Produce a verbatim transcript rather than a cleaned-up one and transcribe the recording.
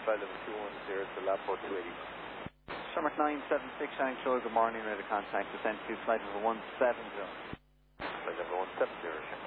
flight level two one zero to Laport two eighty. Summer nine seven six, Shanghai, good morning, ready to contact descent to flight level one seven zero. Flight level one seven zero,